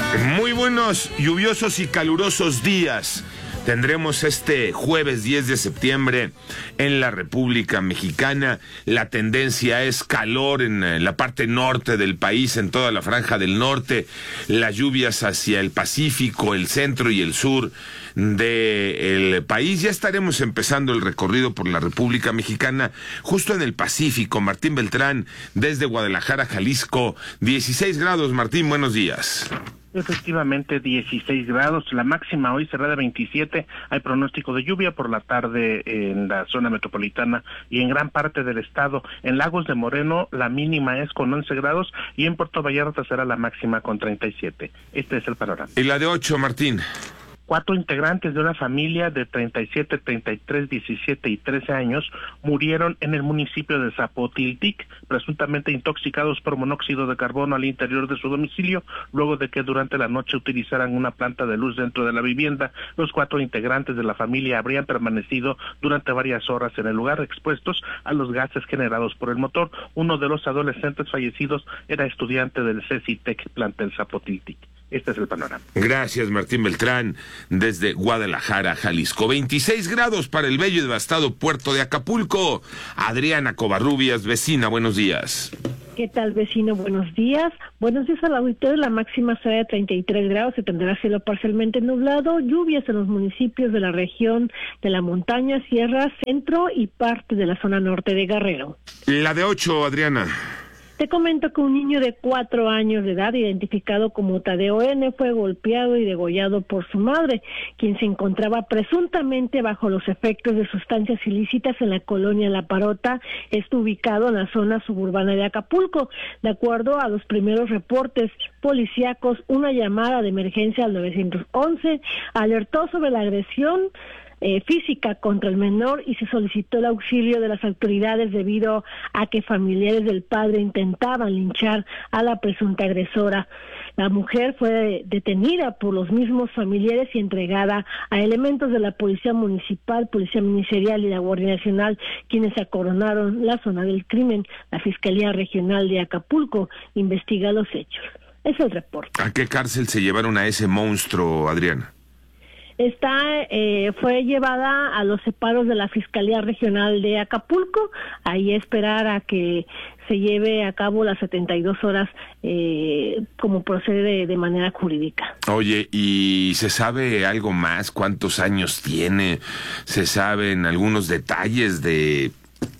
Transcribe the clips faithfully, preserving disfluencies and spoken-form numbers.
Muy buenos, lluviosos y calurosos días tendremos este jueves diez de septiembre en la República Mexicana. La tendencia es calor en la parte norte del país, en toda la franja del norte. Las lluvias hacia el Pacífico, el centro y el sur del país. Ya estaremos empezando el recorrido por la República Mexicana, justo en el Pacífico. Martín Beltrán, desde Guadalajara, Jalisco. dieciséis grados, Martín, buenos días. Efectivamente, dieciséis grados, la máxima hoy será de veintisiete, hay pronóstico de lluvia por la tarde en la zona metropolitana y en gran parte del estado. En Lagos de Moreno la mínima es con once grados y en Puerto Vallarta será la máxima con treinta y siete. Este es el panorama. ¿Y la de ocho, Martín? Cuatro integrantes de una familia de treinta y siete, treinta y tres, diecisiete y trece años murieron en el municipio de Zapotiltic, presuntamente intoxicados por monóxido de carbono al interior de su domicilio, luego de que durante la noche utilizaran una planta de luz dentro de la vivienda. Los cuatro integrantes de la familia habrían permanecido durante varias horas en el lugar, expuestos a los gases generados por el motor. Uno de los adolescentes fallecidos era estudiante del CECITEC plantel Zapotiltic. Este es el panorama. Gracias, Martín Beltrán, desde Guadalajara, Jalisco. veintiséis grados para el bello y devastado puerto de Acapulco. Adriana Covarrubias, vecina, buenos días. ¿Qué tal, vecino? Buenos días. Buenos días al auditorio. La máxima será de treinta y tres grados, se tendrá cielo parcialmente nublado, lluvias en los municipios de la región de la montaña, sierra, centro y parte de la zona norte de Guerrero. La de ocho, Adriana. Te comento que un niño de cuatro años de edad, identificado como Tadeo N., fue golpeado y degollado por su madre, quien se encontraba presuntamente bajo los efectos de sustancias ilícitas en la colonia La Parota, esto ubicado en la zona suburbana de Acapulco. De acuerdo a los primeros reportes policíacos, una llamada de emergencia al nueve once alertó sobre la agresión Eh, física contra el menor y se solicitó el auxilio de las autoridades debido a que familiares del padre intentaban linchar a la presunta agresora. La mujer fue detenida por los mismos familiares y entregada a elementos de la Policía Municipal, Policía Ministerial y la Guardia Nacional, quienes acordonaron la zona del crimen. La Fiscalía Regional de Acapulco investiga los hechos. Es el reporte. ¿A qué cárcel se llevaron a ese monstruo, Adriana? Está, eh, fue llevada a los separos de la Fiscalía Regional de Acapulco, ahí esperar a que se lleve a cabo las setenta y dos horas eh, como procede de, de manera jurídica. Oye, ¿y se sabe algo más? ¿Cuántos años tiene? ¿Se saben algunos detalles de,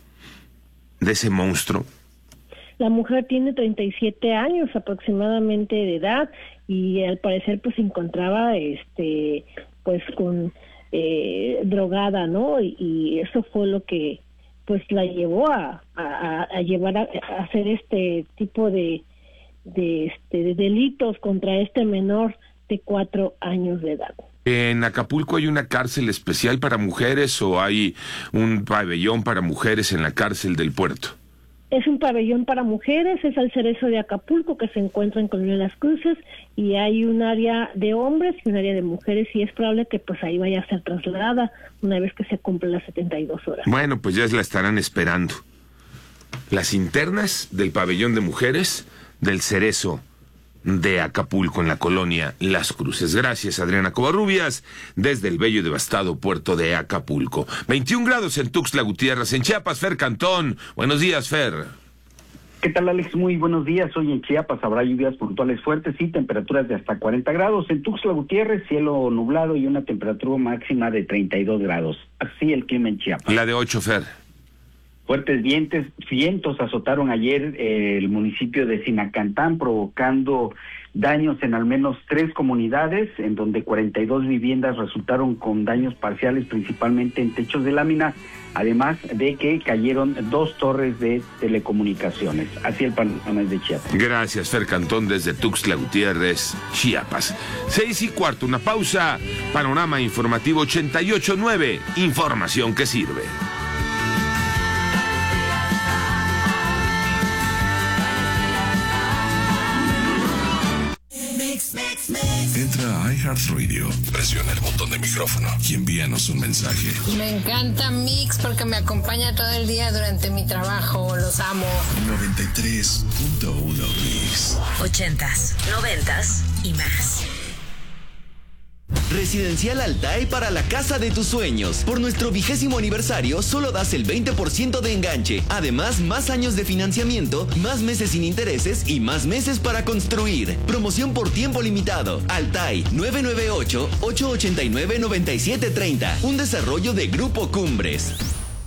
de ese monstruo? La mujer tiene treinta y siete años aproximadamente de edad y al parecer pues se encontraba este pues con eh, drogada, ¿no? Y, y eso fue lo que pues la llevó a, a, a llevar a, a hacer este tipo de de, este, de delitos contra este menor de cuatro años de edad. ¿En Acapulco hay una cárcel especial para mujeres o hay un pabellón para mujeres en la cárcel del puerto? Es un pabellón para mujeres, es el Cerezo de Acapulco, que se encuentra en Colonia de las Cruces, y hay un área de hombres y un área de mujeres, y es probable que pues ahí vaya a ser trasladada una vez que se cumplen las setenta y dos horas. Bueno, pues ya la estarán esperando. Las internas del pabellón de mujeres del Cerezo de Acapulco, en la colonia Las Cruces. Gracias, Adriana Covarrubias, desde el bello y devastado puerto de Acapulco. veintiún grados en Tuxtla Gutiérrez. En Chiapas, Fer Cantón. Buenos días, Fer. ¿Qué tal, Alex? Muy buenos días. Hoy en Chiapas habrá lluvias puntuales fuertes y temperaturas de hasta cuarenta grados. En Tuxtla Gutiérrez, cielo nublado y una temperatura máxima de treinta y dos grados. Así el clima en Chiapas. La de ocho, Fer. Fuertes vientos, vientos azotaron ayer eh, el municipio de Sinacantán, provocando daños en al menos tres comunidades, en donde cuarenta y dos viviendas resultaron con daños parciales, principalmente en techos de lámina, además de que cayeron dos torres de telecomunicaciones. Así el panorama de Chiapas. Gracias, Fer Cantón, desde Tuxtla Gutiérrez, Chiapas. Seis y cuarto, una pausa. Panorama informativo ochenta y ocho nueve. Información que sirve. Mix, mix. Entra a iHeartRadio, presiona el botón de micrófono y envíanos un mensaje. Me encanta Mix porque me acompaña todo el día durante mi trabajo. Los amo. noventa y tres punto uno Mix. Ochentas, noventas y más. Residencial Altai para la casa de tus sueños. Por nuestro vigésimo aniversario, solo das el veinte por ciento de enganche. Además, más años de financiamiento, más meses sin intereses y más meses para construir. Promoción por tiempo limitado. Altai, nueve nueve ocho, ocho ocho nueve, nueve siete tres cero. Un desarrollo de Grupo Cumbres.